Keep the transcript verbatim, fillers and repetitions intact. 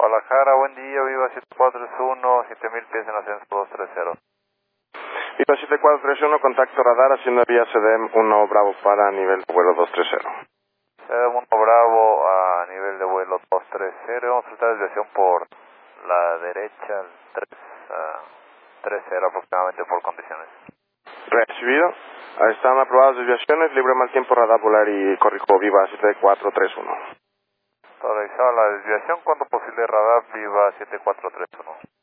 Guadalajara, buen día, Viva siete cuatro tres uno, siete mil pies en ascenso dos tres cero. Viva siete cuatro tres uno, contacto radar, haciendo vía C D M uno Bravo para nivel de vuelo dos tres cero. C D M uno Bravo a nivel de vuelo dos tres cero, vamos a tratar desviación por la derecha, tres, uh, tres cero aproximadamente por condiciones. Recibido. Están aprobadas desviaciones, libre mal tiempo, radar volar y corrijo Viva siete cuatro tres uno. Realizada la desviación, cuando posible radar Viva siete cuatro tres uno.